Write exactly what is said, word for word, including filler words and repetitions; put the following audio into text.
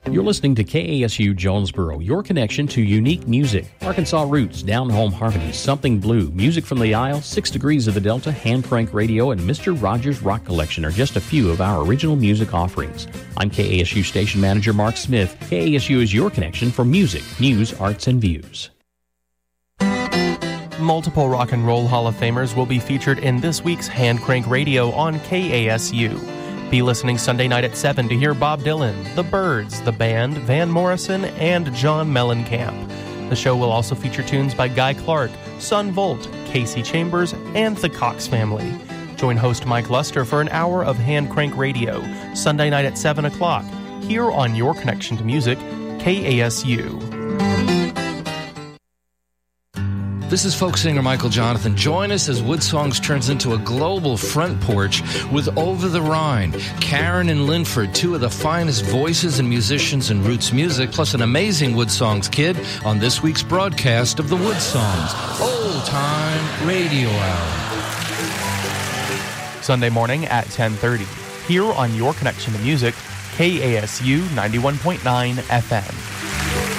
You're listening to K A S U Jonesboro, your connection to unique music. Arkansas roots, down-home harmonies, something blue, music from the Isle, Six Degrees of the Delta, Hand Crank Radio, and Mister Rogers Rock Collection are just a few of our original music offerings. I'm K A S U Station Manager Mark Smith. K A S U is your connection for music, news, arts, and views. Multiple Rock and Roll Hall of Famers will be featured in this week's Hand Crank Radio on K A S U. Be listening Sunday night at seven to hear Bob Dylan, The Byrds, The Band, Van Morrison, and John Mellencamp. The show will also feature tunes by Guy Clark, Son Volt, Casey Chambers, and the Cox Family. Join host Mike Luster for an hour of Hand Crank Radio, Sunday night at seven o'clock, here on Your Connection to Music, K A S U. This is folk singer Michael Jonathan. Join us as Wood Songs turns into a global front porch with Over the Rhine, Karen and Linford, two of the finest voices and musicians in roots music, plus an amazing Wood Songs kid on this week's broadcast of the Wood Songs Old Time Radio Hour. Sunday morning at ten thirty, here on Your Connection to Music, K A S U ninety-one point nine F M.